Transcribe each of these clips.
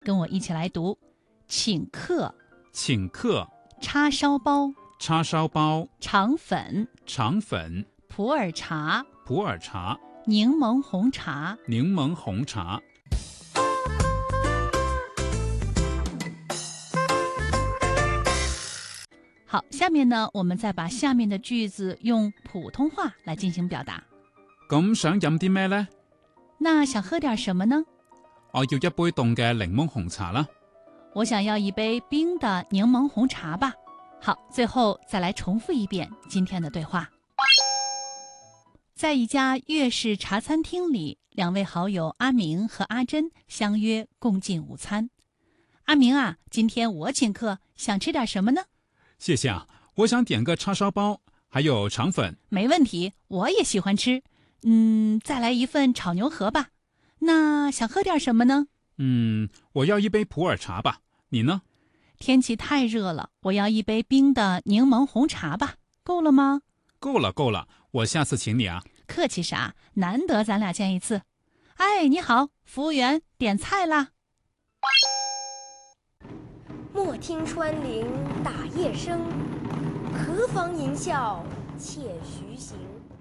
跟我一起来读：请客， 请客， 叉烧包， 叉烧包， 肠粉， 肠粉， 普洱茶， 普洱茶， 柠檬红茶。 柠檬红茶。 好，下面呢，我们再把下面的句子用普通话来进行表达。 咁想飲啲咩呢？ 那想喝點什麼呢？ 我要一杯凍嘅檸檬紅茶啦。 我想要一杯冰的檸檬紅茶吧。好，最後再來重複一遍今天的對話。在一家粵式茶餐廳裡，兩位好友阿明和阿珍相約共進午餐。阿明啊，今天我請客，想吃點什麼呢？ 謝謝啊，我想點個叉燒包，還有腸粉。 沒問題，我也喜歡吃。再來一份炒牛河吧。那想喝點什麼呢？ 我要一杯普洱茶吧。你呢？ 天氣太熱了，我要一杯冰的檸檬紅茶吧。夠了嗎？ 夠了，夠了，我下次請你啊。 客氣啥？難得咱倆見一次。哎，你好，服務員，點菜啦。 莫聽穿林打葉聲，何妨吟嘯且徐行。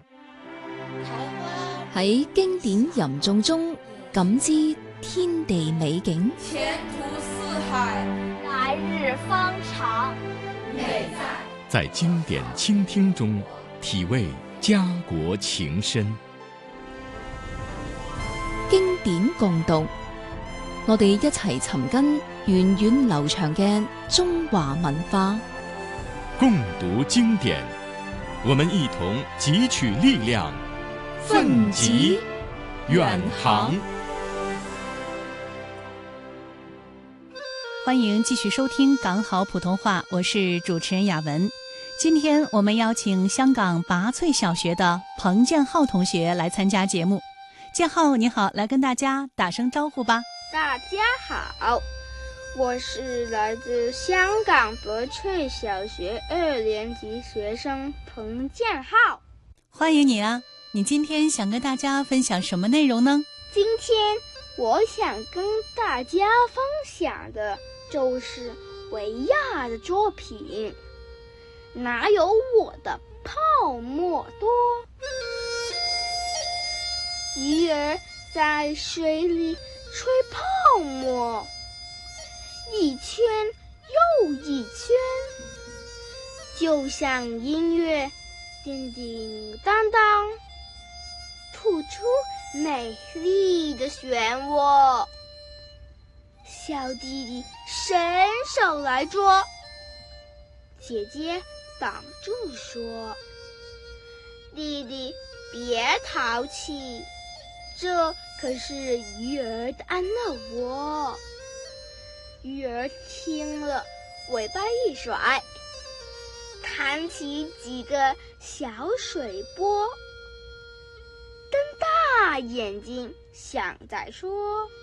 喺經典吟誦中感知天地美景， 前途似海， 來日方長。 美在經典傾聽中體味家國情深。 經典共讀，我哋一齊尋根源遠流長嘅中華文化。 共讀經典，我們一同汲取力量，奮楫遠航。 歡迎繼續收聽港好普通話，我是主持人雅文。今天我們邀請香港拔萃小學的彭建浩同學來參加節目。建浩你好，來跟大家打聲招呼吧。 大家好，我是來自香港拔萃小學2年級學生彭建浩。 歡迎你啊，你今天想跟大家分享什麼內容呢？ 今天我想跟大家分享的就是維亞的作品，哪有我的泡沫多。魚兒在水裡吹泡沫，一圈又一圈，就像音樂叮叮當當，吐出美麗的漩渦。小弟弟伸手來捉，姐姐擋住說：弟弟別淘氣，這可是魚兒的安樂窩。魚兒聽了，尾巴一甩，彈起幾個小水波，瞪大眼睛想再說：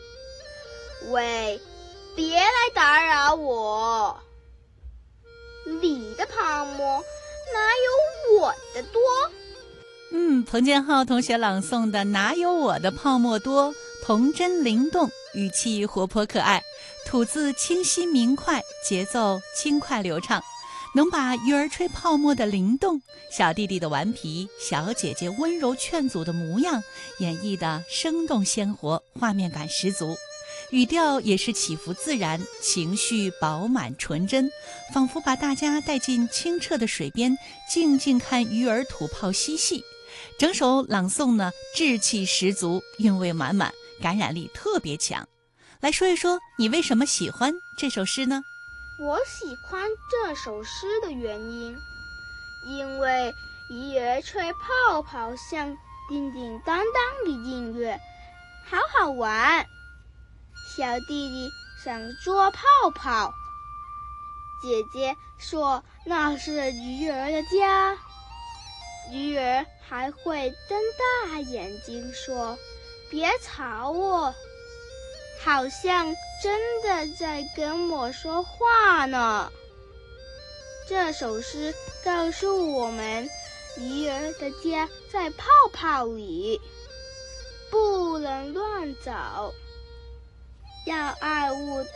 喂，別來打擾我，你的泡沫哪有我的多？ 彭建浩同學朗誦的哪有我的泡沫多，童真靈動，語氣活潑可愛，吐字清晰明快，節奏輕快流暢，能把魚兒吹泡沫的靈動，小弟弟的頑皮，小姐姐溫柔勸阻的模樣演繹得生動鮮活，畫面感十足，語調也是起伏自然，情緒飽滿純真，仿佛把大家帶進清澈的水邊，靜靜看魚兒吐泡嬉戲。整首朗誦呢，志氣十足，韻味滿滿，感染力特別強。來說一說你為什麼喜歡這首詩呢？ 我喜歡這首詩的原因，因為魚兒吹泡泡像叮叮當當的音樂，好好玩。小弟弟想捉泡泡，姐姐說那是魚兒的家，魚兒還會瞪大眼睛說別吵我，好像真的在跟我說話呢。這首詩告訴我們，魚兒的家在泡泡裡，不能亂走， 要爱物